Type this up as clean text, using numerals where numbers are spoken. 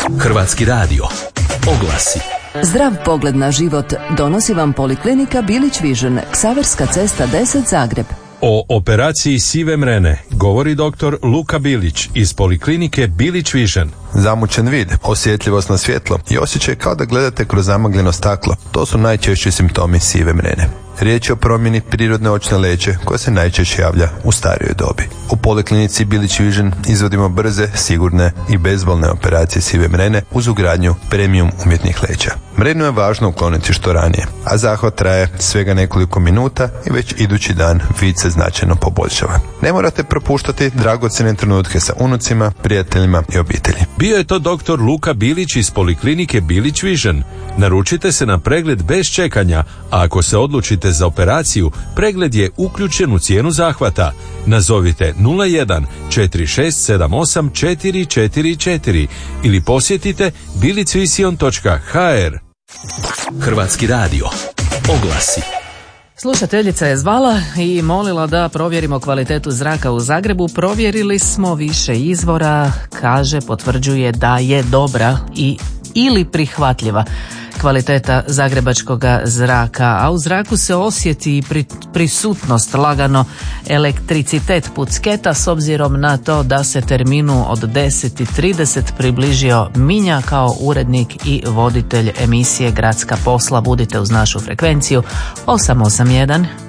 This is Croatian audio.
Hrvatski radio. Oglasi. Zdrav pogled na život donosi vam Poliklinika Bilić Vision, Ksaverska cesta 10 Zagreb. O operaciji sive mrene govori dr. Luka Bilić iz Poliklinike Bilić Vision. Zamućen vid, osjetljivost na svjetlo i osjećaj kao da gledate kroz zamagljeno staklo. To su najčešći simptomi sive mrene. Riječ je o promjeni prirodne očne leđe koja se najčešće javlja u starijoj dobi. U Poliklinici Bilić Vision izvodimo brze, sigurne i bezbolne operacije sive mrene uz ugradnju premium umjetnih leđa. Mrenu je važno ukloniti što ranije, a zahvat traje svega nekoliko minuta i već idući dan vid se značajno poboljšava. Ne morate propuštati dragocjene trenutke sa unucima, prijateljima i obitelji. Bio je to dr. Luka Bilić iz Poliklinike Bilić Vision. Naručite se na pregled bez čekanja, a ako se odlučite za operaciju, pregled je uključen u cijenu zahvata. Nazovite 01 4678 444 ili posjetite bilicvision.hr. Hrvatski radio. Oglasi. Slušateljica je zvala i molila da provjerimo kvalitetu zraka u Zagrebu. Provjerili smo više izvora, kaže, potvrđuje da je dobra ili prihvatljiva kvaliteta zagrebačkog zraka, a u zraku se osjeti i prisutnost lagano elektricitet pucketa s obzirom na to da se terminu od 10:30 približio Minja kao urednik i voditelj emisije Gradska posla. Budite uz našu frekvenciju 881